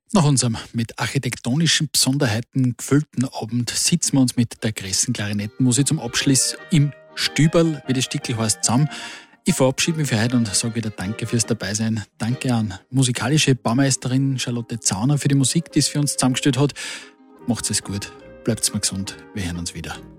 Nach unserem mit architektonischen Besonderheiten gefüllten Abend sitzen wir uns mit der großen Klarinettenmusik zum Abschluss im Stüberl, wie das Stickel heißt, zusammen. Ich verabschiede mich für heute und sage wieder Danke fürs Dabeisein. Danke an musikalische Baumeisterin Charlotte Zauner für die Musik, die es für uns zusammengestellt hat. Macht's es gut, bleibt's mal gesund, wir hören uns wieder.